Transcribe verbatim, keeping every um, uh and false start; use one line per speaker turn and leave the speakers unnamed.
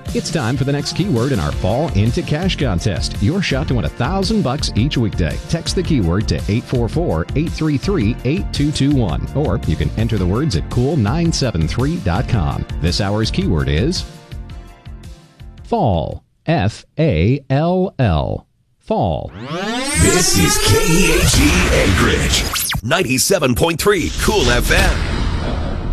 It's time for the next keyword in our Fall into Cash contest. Your shot to win a thousand bucks each weekday. Text the keyword to eight four four, eight three three, eight two two one, or you can enter the words at cool nine seven three dot com. This hour's keyword is fall. F A L L. Fall.
This is K E A G Anchorage, ninety-seven point three Cool F M.